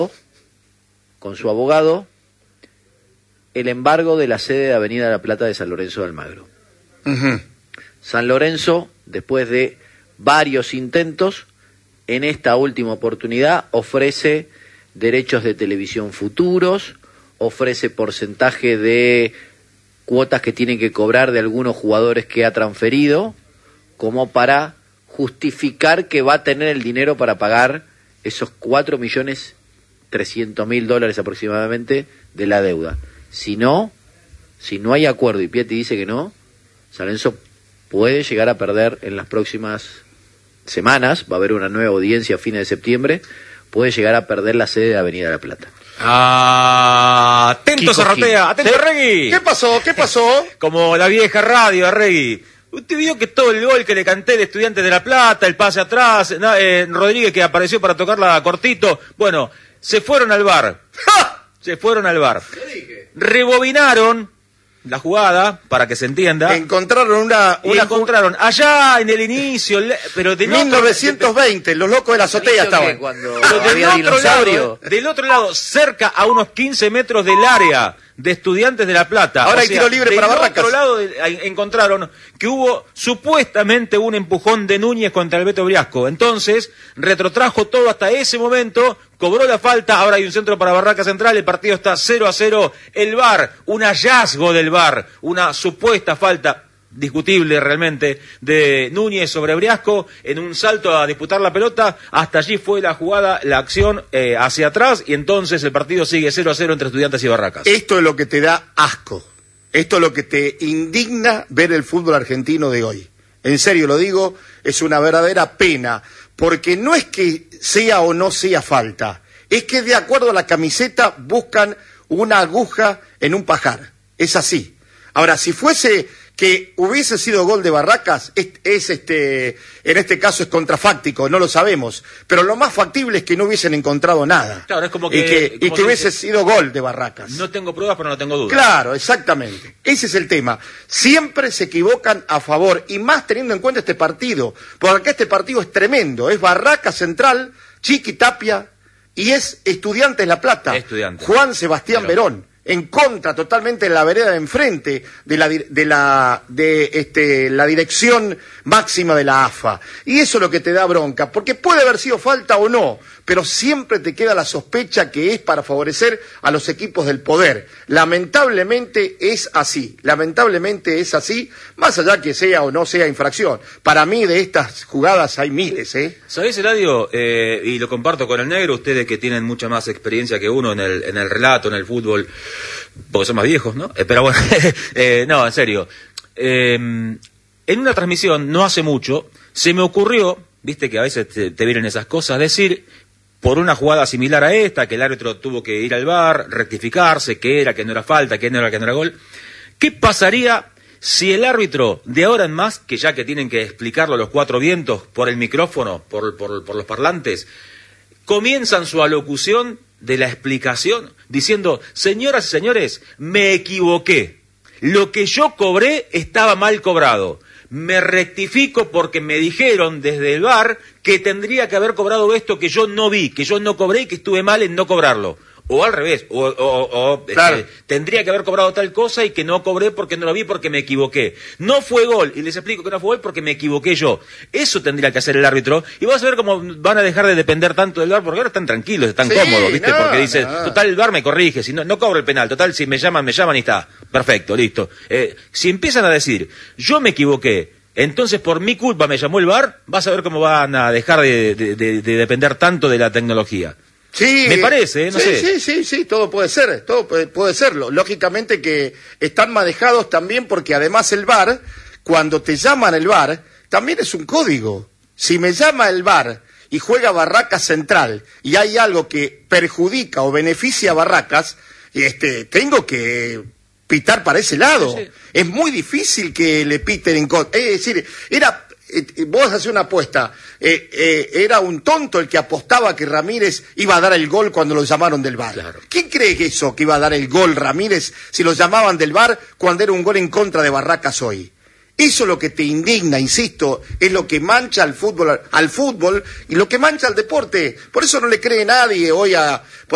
con su abogado el embargo de la sede de Avenida La Plata de San Lorenzo de Almagro. San Lorenzo, después de varios intentos, en esta última oportunidad ofrece derechos de televisión futuros, ofrece porcentaje de cuotas que tienen que cobrar de algunos jugadores que ha transferido, como para justificar que va a tener el dinero para pagar esos $4.300.000 aproximadamente de la deuda. Si no hay acuerdo y Piatti dice que no, San Lorenzo puede llegar a perder en las próximas semanas, va a haber una nueva audiencia a fines de septiembre, puede llegar a perder la sede de Avenida La Plata. Atento Zarratea, atento Arregui. ¿Qué pasó? Como la vieja radio, Arregui. Usted vio que todo el gol que le canté de Estudiantes de La Plata, el pase atrás, Rodríguez que apareció para tocarla cortito, bueno, se fueron al VAR. ¡Ja! Se fueron al VAR. Rebobinaron la jugada, para que se entienda. Encontraron encontraron allá en el inicio, pero de 1920, los locos de la azotea estaban. Del otro lado, cerca a unos 15 metros del área de Estudiantes de La Plata. Ahora hay tiro libre para Barracas. Del otro lado encontraron que hubo supuestamente un empujón de Núñez contra el Beto Briasco. Entonces, retrotrajo todo hasta ese momento, cobró la falta, ahora hay un centro para Barracas Central, el partido está 0-0. El VAR, un hallazgo del VAR, una supuesta falta discutible realmente de Núñez sobre Briasco en un salto a disputar la pelota, hasta allí fue la jugada, la acción hacia atrás, y entonces el partido sigue 0-0 entre Estudiantes y Barracas. Esto es lo que te da asco, esto es lo que te indigna ver el fútbol argentino de hoy. En serio lo digo, es una verdadera pena, porque no es que sea o no sea falta, es que de acuerdo a la camiseta buscan una aguja en un pajar, es así. Ahora, si fuese que hubiese sido gol de Barracas, en este caso es contrafáctico, no lo sabemos, pero lo más factible es que no hubiesen encontrado nada. Claro, es como que hubiese sido gol de Barracas. No tengo pruebas, pero no tengo dudas. Claro, exactamente. Ese es el tema. Siempre se equivocan a favor, y más teniendo en cuenta este partido, porque acá este partido es tremendo, es Barracas Central, Chiqui Tapia, y es Estudiantes La Plata, Juan Sebastián Verón. En contra totalmente de la vereda de enfrente de la dirección máxima de la AFA. Y eso es lo que te da bronca, porque puede haber sido falta o no, pero siempre te queda la sospecha que es para favorecer a los equipos del poder. Lamentablemente es así, más allá que sea o no sea infracción. Para mí de estas jugadas hay miles, ¿Sabés, Eladio? Y lo comparto con el negro, ustedes que tienen mucha más experiencia que uno en el relato, en el fútbol, porque son más viejos, ¿no? Pero bueno, no, en serio. En una transmisión, no hace mucho, se me ocurrió, viste que a veces te vienen esas cosas, decir, por una jugada similar a esta, que el árbitro tuvo que ir al VAR, rectificarse, que no era falta, que no era gol, ¿qué pasaría si el árbitro, de ahora en más, que ya que tienen que explicarlo a los cuatro vientos, por el micrófono, por los parlantes, comienzan su alocución de la explicación diciendo: señoras y señores, me equivoqué, lo que yo cobré estaba mal cobrado, me rectifico porque me dijeron desde el VAR que tendría que haber cobrado esto que yo no vi, que yo no cobré y que estuve mal en no cobrarlo. O al revés, claro. Tendría que haber cobrado tal cosa y que no cobré porque no lo vi, porque me equivoqué. No fue gol, y les explico que no fue gol porque me equivoqué yo. Eso tendría que hacer el árbitro, y vas a ver cómo van a dejar de depender tanto del VAR, porque ahora están tranquilos, están cómodos, ¿viste? Porque dice, total, el VAR me corrige, si no cobro el penal, total, si me llaman y está. Perfecto, listo. Si empiezan a decir, yo me equivoqué, entonces por mi culpa me llamó el VAR, vas a ver cómo van a dejar de depender tanto de la tecnología. Sí, me parece, no sé. Sí, todo puede ser, puede serlo. Lógicamente que están manejados también porque además el VAR, cuando te llaman el VAR, también es un código. Si me llama el VAR y juega Barracas Central y hay algo que perjudica o beneficia a Barracas, tengo que pitar para ese lado. Sí. Es muy difícil que le piten en contra. Es decir, vos hacés una apuesta, era un tonto el que apostaba que Ramírez iba a dar el gol cuando lo llamaron del VAR. Claro. ¿Quién cree que que iba a dar el gol Ramírez si lo llamaban del VAR cuando era un gol en contra de Barracas hoy? Eso es lo que te indigna, insisto, es lo que mancha al fútbol y lo que mancha al deporte. Por eso no le cree nadie hoy